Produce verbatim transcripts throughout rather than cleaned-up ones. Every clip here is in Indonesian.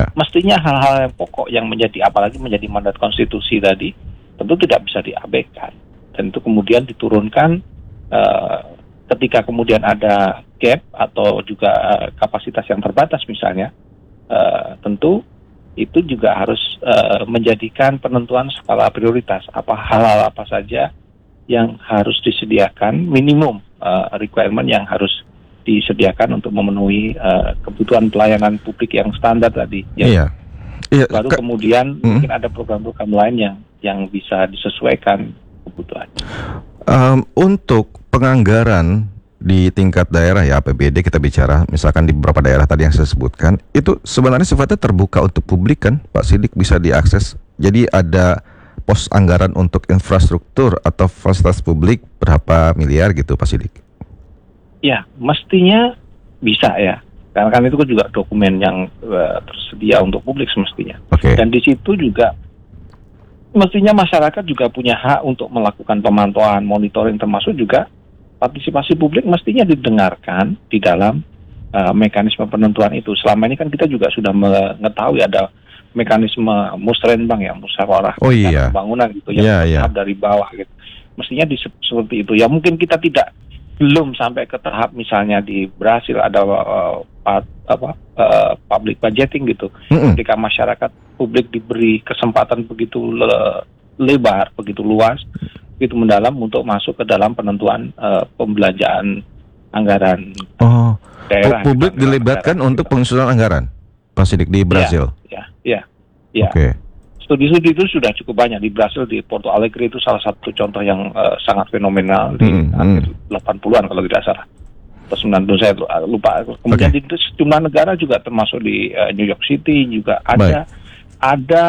mestinya hal-hal yang pokok yang menjadi, apalagi menjadi mandat konstitusi tadi, tentu tidak bisa diabaikan. Dan itu kemudian diturunkan uh, ketika kemudian ada gap atau juga uh, kapasitas yang terbatas misalnya, uh, tentu itu juga harus uh, menjadikan penentuan skala prioritas. Apa hal-hal apa saja yang harus disediakan, minimum uh, requirement yang harus disediakan untuk memenuhi uh, kebutuhan pelayanan publik yang standar tadi. Ya. Iya. Iya. Baru Ke- kemudian hmm. mungkin ada program-program lain yang yang bisa disesuaikan kebutuhan. Um, untuk penganggaran di tingkat daerah ya, A P B D kita bicara, misalkan di beberapa daerah tadi yang saya sebutkan, itu sebenarnya sifatnya terbuka untuk publik kan, Pak Siddiq, bisa diakses. Jadi ada pos anggaran untuk infrastruktur atau fasilitas publik berapa miliar gitu, Pak Siddiq? Ya, mestinya bisa ya. Karena kan itu kan juga dokumen yang uh, tersedia untuk publik semestinya. Okay. Dan di situ juga mestinya masyarakat juga punya hak untuk melakukan pemantauan, monitoring, termasuk juga partisipasi publik mestinya didengarkan di dalam uh, mekanisme penentuan itu. Selama ini kan kita juga sudah mengetahui ada mekanisme musrenbang ya, musyawarah oh, iya. pembangunan gitu yang yeah, yeah. dari bawah gitu. Mestinya di, seperti itu. Ya mungkin kita tidak belum sampai ke tahap misalnya di Brasil ada uh, pat, apa uh, public budgeting gitu. Mm-hmm. Ketika masyarakat publik diberi kesempatan begitu le- lebar, begitu luas, begitu mendalam untuk masuk ke dalam penentuan uh, pembelanjaan anggaran oh. daerah. Publik dilibatkan untuk gitu. Pengusulan anggaran, Pak Siddiq, di Brasil. Ya, ya, ya. ya. Oke. Okay. Studi-studi itu sudah cukup banyak di Brasil, di Porto Alegre itu salah satu contoh yang uh, sangat fenomenal di mm, akhir mm. delapan puluhan kalau tidak salah. Atau sembilan puluh saya lupa. Kemudian okay. di sejumlah negara juga termasuk di uh, New York City juga ada Baik. ada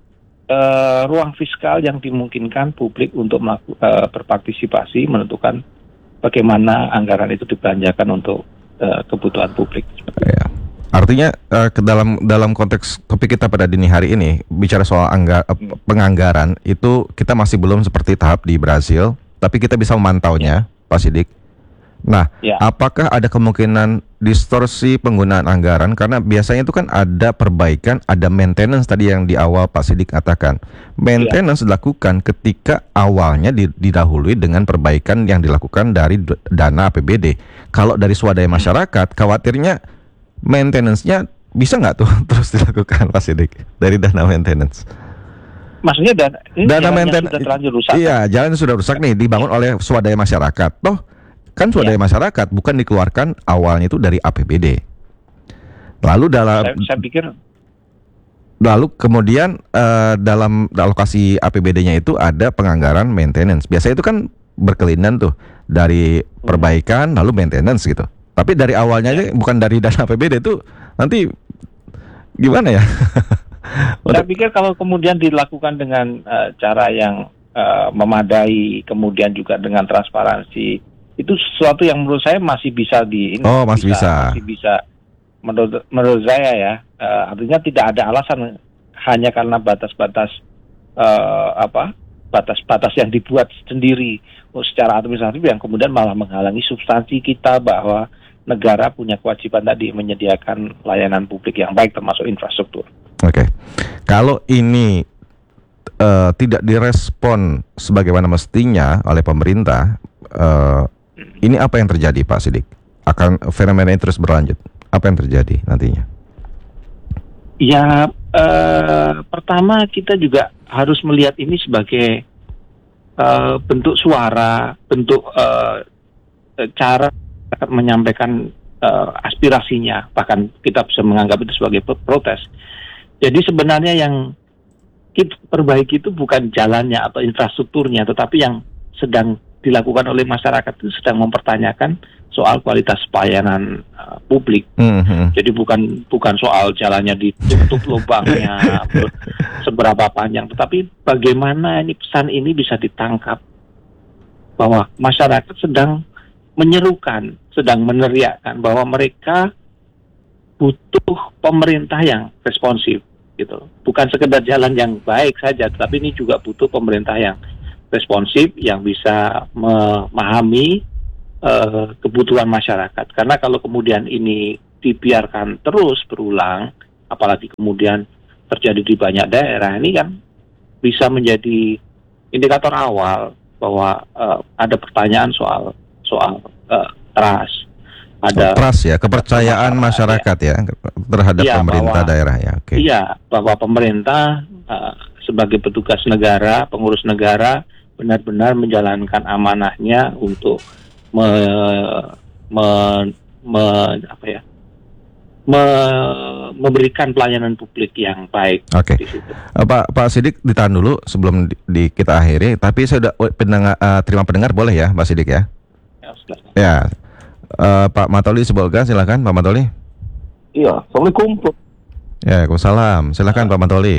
uh, ruang fiskal yang dimungkinkan publik untuk melaku, uh, berpartisipasi menentukan bagaimana anggaran itu dibelanjakan untuk uh, kebutuhan publik. Ya. Artinya uh, ke dalam dalam konteks topik kita pada dini hari ini bicara soal angga, uh, penganggaran itu kita masih belum seperti tahap di Brasil, tapi kita bisa memantaunya, ya. Pak Siddiq. Nah, ya. Apakah ada kemungkinan distorsi penggunaan anggaran karena biasanya itu kan ada perbaikan, ada maintenance tadi yang di awal Pak Siddiq katakan. Maintenance ya. dilakukan ketika awalnya didahului dengan perbaikan yang dilakukan dari dana A P B D. Kalau dari swadaya masyarakat, khawatirnya maintenance-nya bisa nggak tuh terus dilakukan, Pak Siddiq, dari dana maintenance? Maksudnya dana, ini dana maintenance sudah terlanjur rusak. Iya, jalan sudah rusak nih, dibangun oleh swadaya masyarakat. Toh kan swadaya ya. masyarakat bukan dikeluarkan awalnya itu dari A P B D. Lalu dalam saya, saya pikir lalu kemudian uh, dalam alokasi A P B D-nya itu ada penganggaran maintenance. Biasanya itu kan berkelindan tuh dari perbaikan lalu maintenance gitu. Tapi dari awalnya aja bukan dari dana A P B D itu nanti gimana ya? Saya pikir kalau kemudian dilakukan dengan uh, cara yang uh, memadai, kemudian juga dengan transparansi, itu sesuatu yang menurut saya masih bisa di ini. Oh, masih bisa. bisa. Masih bisa. Menurut, menurut saya ya, uh, artinya tidak ada alasan hanya karena batas-batas uh, apa? batas-batas yang dibuat sendiri secara administratif yang kemudian malah menghalangi substansi kita bahwa negara punya kewajiban tadi menyediakan layanan publik yang baik termasuk infrastruktur. Oke, okay. Kalau ini uh, tidak direspon sebagaimana mestinya oleh pemerintah, uh, hmm. ini apa yang terjadi, Pak Siddiq? Akan fenomena ini terus berlanjut? Apa yang terjadi nantinya? Ya, uh, pertama kita juga harus melihat ini sebagai uh, bentuk suara, bentuk uh, cara menyampaikan uh, aspirasinya, bahkan kita bisa menganggap itu sebagai protes. Jadi sebenarnya yang kita perbaiki itu bukan jalannya atau infrastrukturnya, tetapi yang sedang dilakukan oleh masyarakat itu sedang mempertanyakan soal kualitas pelayanan uh, publik. Mm-hmm. Jadi bukan bukan soal jalannya ditutup lubangnya seberapa panjang, tetapi bagaimana ini pesan ini bisa ditangkap bahwa masyarakat sedang menyerukan, sedang meneriakkan bahwa mereka butuh pemerintah yang responsif, gitu. Bukan sekedar jalan yang baik saja, tetapi ini juga butuh pemerintah yang responsif, yang bisa memahami uh, kebutuhan masyarakat. Karena kalau kemudian ini dibiarkan terus berulang, apalagi kemudian terjadi di banyak daerah, ini kan bisa menjadi indikator awal bahwa uh, ada pertanyaan soal soal uh, trust, ada oh, trust ya, kepercayaan masyarakat ya, ya terhadap ya, pemerintah bahwa, daerah ya. Oke. Iya, bahwa pemerintah uh, sebagai petugas negara, pengurus negara benar-benar menjalankan amanahnya untuk me, me, me, apa ya, me, memberikan pelayanan publik yang baik. Oke. Okay. Uh, Pak Pak Sidik ditahan dulu sebelum di, di kita akhiri. Tapi saya sudah pendengar, uh, terima pendengar boleh ya, Pak Sidik ya? Ya. ya. Uh, Pak Matoli Sibolga, silakan Pak Matoli. Iya, assalamualaikum. Ya, waalaikumsalam. Silakan Pak Matoli.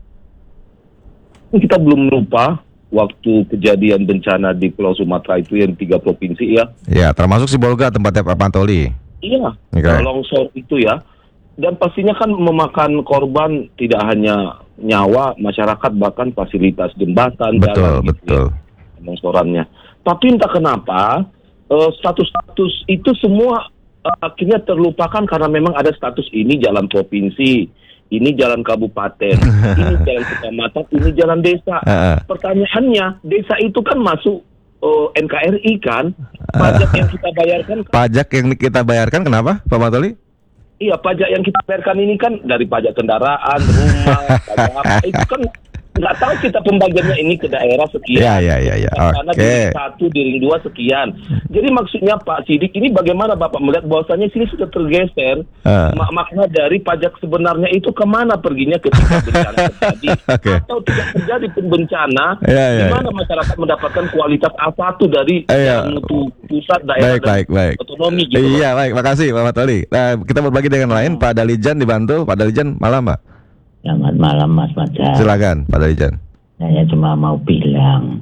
Kita belum lupa waktu kejadian bencana di Pulau Sumatera itu yang tiga provinsi ya. Ya, termasuk Sibolga tempatnya Pak Matoli. Iya, okay. Longsor itu ya. Dan pastinya kan memakan korban tidak hanya nyawa masyarakat, bahkan fasilitas jembatan, betul, jalan gitu betul. Ya, longsorannya. Tapi entah kenapa uh, status-status itu semua uh, akhirnya terlupakan karena memang ada status ini jalan provinsi, ini jalan kabupaten, ini jalan kecamatan, ini jalan desa. Uh, Pertanyaannya, desa itu kan masuk uh, N K R I kan? Pajak uh, yang kita bayarkan. Kan? Pajak yang kita bayarkan kenapa, Pak Matoli? Iya, pajak yang kita bayarkan ini kan dari pajak kendaraan, rumah, pajak apa, itu kan nggak tahu kita pembagiannya ini ke daerah sekian. Ya, ya, ya, ya. Karena Oke. di satu, di dua sekian. Jadi maksudnya Pak Sidik, ini bagaimana Bapak melihat bahwasannya sini sudah tergeser uh. mak- makna dari pajak sebenarnya itu kemana perginya ketika bencana terjadi. Okay. Atau tidak terjadi pun bencana, ya, ya, di mana ya. masyarakat mendapatkan kualitas A satu dari ya. mutu pusat daerah baik, baik, baik. otonomi gitu. Iya, baik, makasih Pak Matoli. Nah, kita berbagi dengan lain, Pak Dalijan dibantu. Pak Dalijan, malam Pak. Selamat malam Mas Fajar. Silakan Pak Dalijan. Saya cuma mau bilang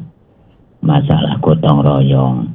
masalah gotong royong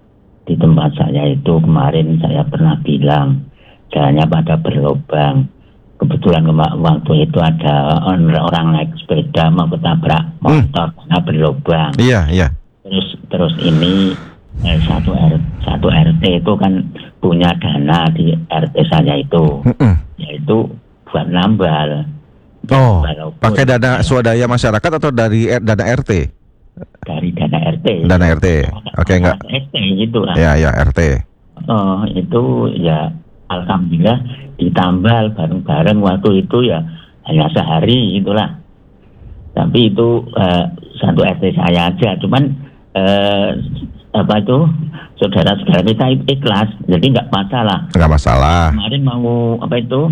di tempat saya itu kemarin saya pernah bilang jalannya pada berlubang. Kebetulan waktu itu ada orang naik sepeda mau ketabrak motor hmm. karena berlubang. Iya iya. Terus terus ini eh, satu R satu R T itu kan punya dana di R T saya itu, mm-mm. yaitu buat nambal. Oh, pakai dana swadaya masyarakat atau dari er, dana R T? Dari dana R T. Dana R T. Oke, okay, enggak. R T itu lah. Ya, ya, R T. Oh, itu ya alhamdulillah ditambal bareng-bareng waktu itu ya hanya sehari itulah. Tapi itu uh, satu R T saya aja, cuman uh, apa itu saudara-saudara kita ikhlas, jadi nggak masalah. Nggak masalah. Kemarin mau apa itu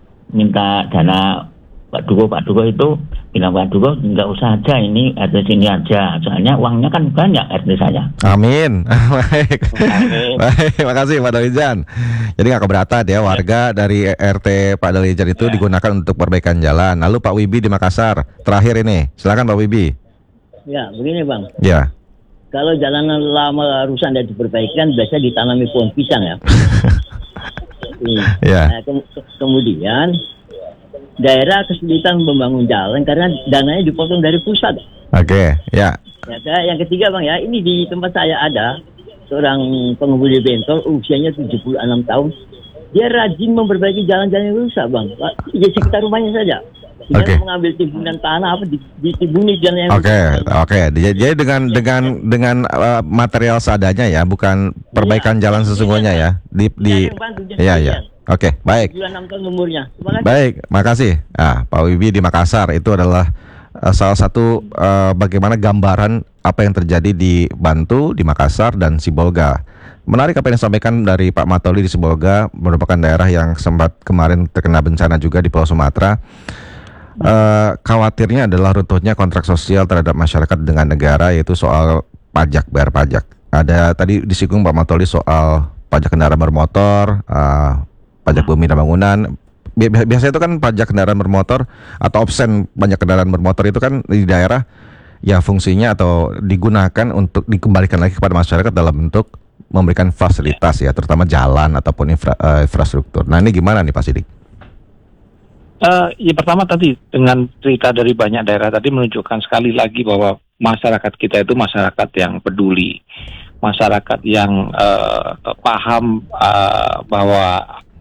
minta dana Pak Dugo, Pak Dugo itu bilang Pak Dugo nggak usah aja ini R T sini aja, soalnya uangnya kan banyak R T saya. Amin. Baik. Baik, makasih Pak Dalijan. Jadi nggak keberatan ya warga dari R T Pak Dalijan itu ya. Digunakan untuk perbaikan jalan. Lalu Pak Wibi di Makassar, terakhir ini, silakan Pak Wibi. Ya, begini Bang. Ya. Kalau jalanan lama rusak dan diperbaikan, biasanya ditanami pohon pisang ya. Ya. Nah, ke- kemudian daerah kesulitan membangun jalan karena dananya dipotong dari pusat. Oke, okay, ya. Ya, yang ketiga Bang ya, ini di tempat saya ada seorang pengemudi bentor usianya tujuh puluh enam tahun. Dia rajin memperbaiki jalan-jalan yang rusak Bang. Di sekitar rumahnya saja. Dia okay. mengambil timbunan tanah apa ditibuni jalan yang Oke, okay, oke. Okay. Jadi dengan ya. dengan dengan uh, material seadanya ya, bukan perbaikan ya. Jalan sesungguhnya ya. Di di ya ya. Oke, okay, baik. enam tahun umurnya. Baik, makasih. Ah, Pak Wibi di Makassar itu adalah uh, salah satu uh, bagaimana gambaran apa yang terjadi di Bantu, di Makassar dan Sibolga. Menarik apa yang disampaikan dari Pak Matoli di Sibolga, merupakan daerah yang sempat kemarin terkena bencana juga di Pulau Sumatera. Uh, khawatirnya adalah runtuhnya kontrak sosial terhadap masyarakat dengan negara, yaitu soal pajak, bayar pajak. Ada tadi disinggung Pak Matoli soal pajak kendaraan bermotor, uh, pajak bumi dan bangunan. Biasanya itu kan pajak kendaraan bermotor atau opsen pajak kendaraan bermotor itu kan di daerah ya fungsinya atau digunakan untuk dikembalikan lagi kepada masyarakat dalam bentuk memberikan fasilitas ya, terutama jalan ataupun infra, uh, infrastruktur. Nah ini gimana nih Pak Sidik? Uh, ya pertama tadi dengan cerita dari banyak daerah tadi menunjukkan sekali lagi bahwa masyarakat kita itu masyarakat yang peduli, masyarakat yang uh, paham uh, bahwa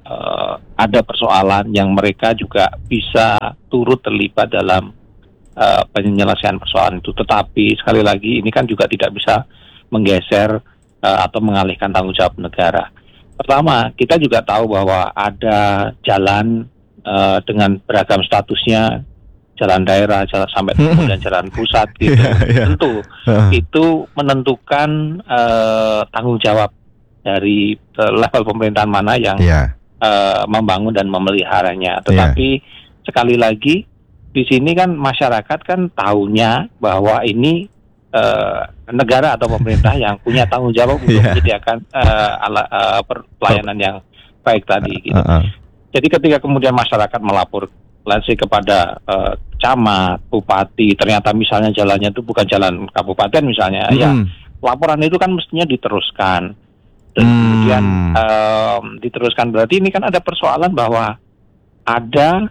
uh, ada persoalan yang mereka juga bisa turut terlibat dalam uh, penyelesaian persoalan itu. Tetapi sekali lagi ini kan juga tidak bisa menggeser uh, atau mengalihkan tanggung jawab negara. Pertama, kita juga tahu bahwa ada jalan uh, dengan beragam statusnya, jalan daerah, jalan sampai kemudian jalan pusat gitu. Yeah, yeah. Tentu uh. itu menentukan uh, tanggung jawab dari uh, level pemerintahan mana yang yeah. uh, membangun dan memeliharanya. Tetapi yeah. sekali lagi di sini kan masyarakat kan tahunya bahwa ini uh, negara atau pemerintah yang punya tanggung jawab untuk yeah. menyediakan uh, ala, uh, pelayanan yang baik tadi. Gitu. Uh, uh. Jadi ketika kemudian masyarakat melapor langsung kepada uh, camat, bupati, ternyata misalnya jalannya itu bukan jalan kabupaten misalnya, hmm. ya laporan itu kan mestinya diteruskan dan hmm. kemudian um, diteruskan berarti ini kan ada persoalan bahwa ada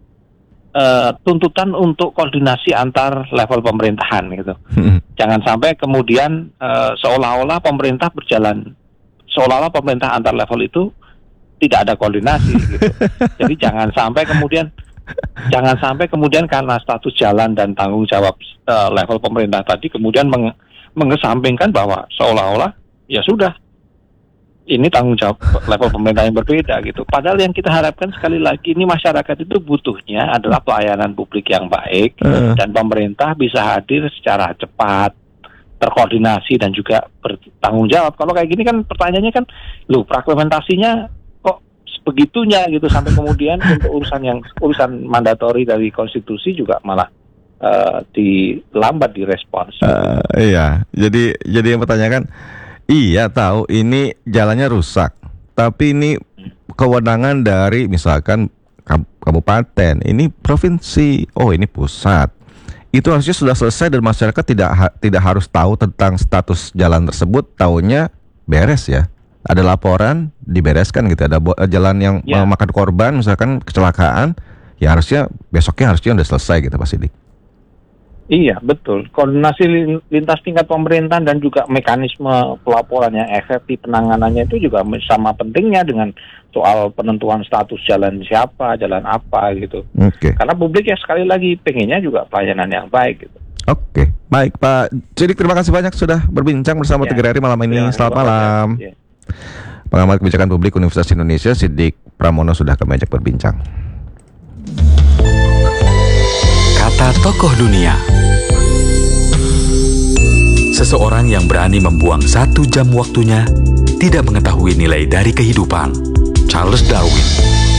uh, tuntutan untuk koordinasi antar level pemerintahan gitu. Hmm. Jangan sampai kemudian uh, seolah-olah pemerintah berjalan, seolah-olah pemerintah antar level itu tidak ada koordinasi gitu. Jadi jangan sampai kemudian Jangan sampai kemudian karena status jalan dan tanggung jawab uh, level pemerintah tadi kemudian meng- mengesampingkan bahwa seolah-olah ya sudah ini tanggung jawab level pemerintah yang berbeda gitu. Padahal yang kita harapkan sekali lagi ini masyarakat itu butuhnya adalah pelayanan publik yang baik uh. dan pemerintah bisa hadir secara cepat, terkoordinasi dan juga bertanggung jawab. Kalau kayak gini kan pertanyaannya kan, loh implementasinya begitunya gitu sampai kemudian untuk urusan yang urusan mandatori dari konstitusi juga malah uh, dilambat direspons. Uh, iya, jadi jadi yang pertanyakan, iya tahu ini jalannya rusak, tapi ini kewenangan dari misalkan kabupaten, ini provinsi, oh ini pusat. Itu harusnya sudah selesai dan masyarakat tidak ha- tidak harus tahu tentang status jalan tersebut, taunya beres ya. Ada laporan, dibereskan gitu. Ada bo- jalan yang ya. memakan korban, misalkan kecelakaan, ya harusnya besoknya harusnya udah selesai gitu Pak Sidik. Iya betul. Koordinasi lintas tingkat pemerintahan dan juga mekanisme pelaporan yang efektif, penanganannya itu juga sama pentingnya dengan soal penentuan status jalan siapa, jalan apa gitu. Oke. Okay. Karena publik ya sekali lagi pengennya juga pelayanan yang baik gitu. Oke, okay. Baik Pak Sidik, terima kasih banyak sudah berbincang bersama ya. T G R I malam ini. Ya, Selamat malam. Ya. Pengamat kebijakan publik Universitas Indonesia Sidik Pramono sudah kami ajak berbincang. Kata tokoh dunia. Seseorang yang berani membuang satu jam waktunya tidak mengetahui nilai dari kehidupan. Charles Darwin.